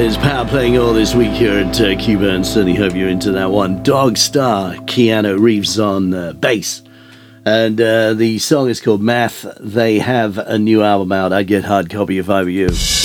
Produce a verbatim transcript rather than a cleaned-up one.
is Power playing all this week here at uh, Cuba, and certainly hope you're into that one. Dog Star, Keanu Reeves on uh, bass. And uh, the song is called Math. They have a new album out. I'd get hard copy if I were you.